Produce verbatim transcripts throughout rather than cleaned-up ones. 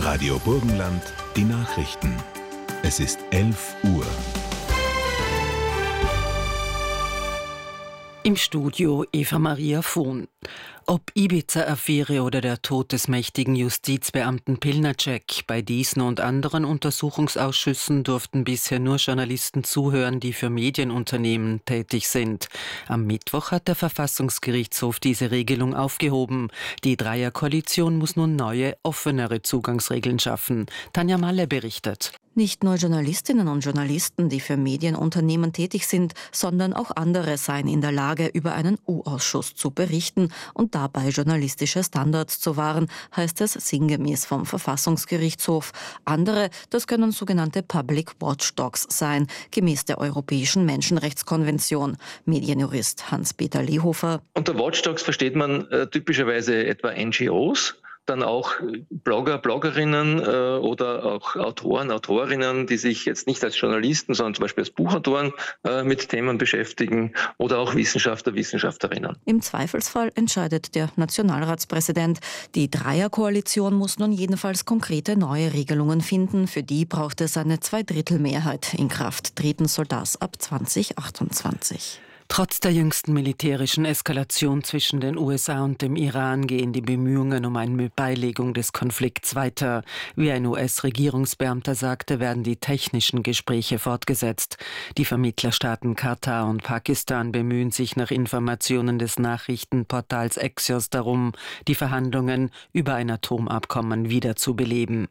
Radio Burgenland, die Nachrichten. Es ist elf Uhr. Im Studio Eva Maria Vohn. Ob Ibiza-Affäre oder der Tod des mächtigen Justizbeamten Pilnacek, bei diesen und anderen Untersuchungsausschüssen durften bisher nur Journalisten zuhören, die für Medienunternehmen tätig sind. Am Mittwoch hat der Verfassungsgerichtshof diese Regelung aufgehoben. Die Dreierkoalition muss nun neue, offenere Zugangsregeln schaffen. Tanja Malle berichtet. Nicht nur Journalistinnen und Journalisten, die für Medienunternehmen tätig sind, sondern auch andere seien in der Lage, über einen U-Ausschuss zu berichten und dabei journalistische Standards zu wahren, heißt es sinngemäß vom Verfassungsgerichtshof. Andere, das können sogenannte Public Watchdogs sein, gemäß der Europäischen Menschenrechtskonvention. Medienjurist Hans-Peter Lehofer. Unter Watchdogs versteht man äh, typischerweise etwa N G Os. Dann auch Blogger, Bloggerinnen äh, oder auch Autoren, Autorinnen, die sich jetzt nicht als Journalisten, sondern zum Beispiel als Buchautoren äh, mit Themen beschäftigen oder auch Wissenschaftler, Wissenschaftlerinnen. Im Zweifelsfall entscheidet der Nationalratspräsident. Die Dreierkoalition muss nun jedenfalls konkrete neue Regelungen finden. Für die braucht es eine Zweidrittelmehrheit. In Kraft treten soll das ab zwanzig achtundzwanzig. Trotz der jüngsten militärischen Eskalation zwischen den U S A und dem Iran gehen die Bemühungen um eine Beilegung des Konflikts weiter. Wie ein U S-Regierungsbeamter sagte, werden die technischen Gespräche fortgesetzt. Die Vermittlerstaaten Katar und Pakistan bemühen sich nach Informationen des Nachrichtenportals Axios darum, die Verhandlungen über ein Atomabkommen wiederzubeleben.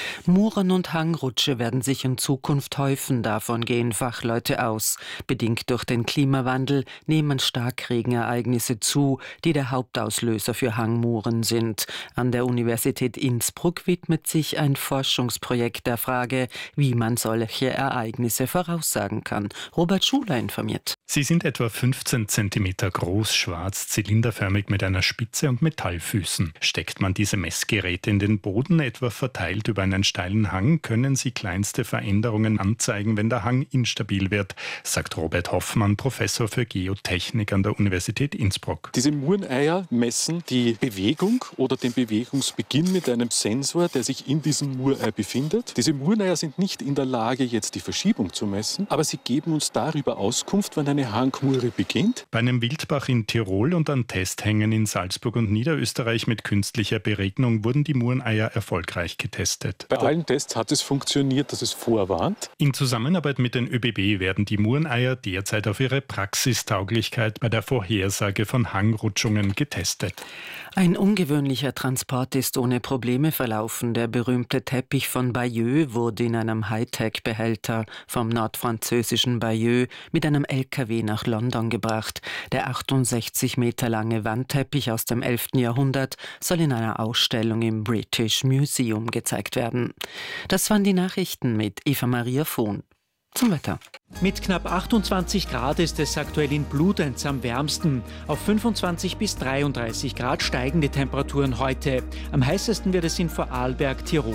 Muren und Hangrutsche werden sich in Zukunft häufen, davon gehen Fachleute aus. Bedingt durch den Klimawandel nehmen Starkregenereignisse zu, die der Hauptauslöser für Hangmuren sind. An der Universität Innsbruck widmet sich ein Forschungsprojekt der Frage, wie man solche Ereignisse voraussagen kann. Robert Schuler informiert. Sie sind etwa fünfzehn Zentimeter groß, schwarz, zylinderförmig mit einer Spitze und Metallfüßen. Steckt man diese Messgeräte in den Boden, etwa verteilt über einen steilen Hang, können sie kleinste Veränderungen anzeigen, wenn der Hang instabil wird, sagt Robert Hoffmann, Professor für Geotechnik an der Universität Innsbruck. Diese Mureneier messen die Bewegung oder den Bewegungsbeginn mit einem Sensor, der sich in diesem Murei befindet. Diese Mureneier sind nicht in der Lage, jetzt die Verschiebung zu messen, aber sie geben uns darüber Auskunft, wann eine Hangmure beginnt. Bei einem Wildbach in Tirol und an Testhängen in Salzburg und Niederösterreich mit künstlicher Beregnung wurden die Mureneier erfolgreich getestet. Bei allen Tests hat es funktioniert, dass es vorwarnt. In Zusammenarbeit mit den ÖBB werden die Mureneier derzeit auf ihre Praxistauglichkeit bei der Vorhersage von Hangrutschungen getestet. Ein ungewöhnlicher Transport ist ohne Probleme verlaufen. Der berühmte Teppich von Bayeux wurde in einem Hightech-Behälter vom nordfranzösischen Bayeux mit einem L K W nach London gebracht. Der achtundsechzig Meter lange Wandteppich aus dem elften Jahrhundert soll in einer Ausstellung im British Museum gezeigt werden. Das waren die Nachrichten mit Eva Maria Vohn. Zum Wetter. Mit knapp achtundzwanzig Grad ist es aktuell in Bludenz am wärmsten. Auf fünfundzwanzig bis dreiunddreißig Grad steigen die Temperaturen heute. Am heißesten wird es in Vorarlberg, Tirol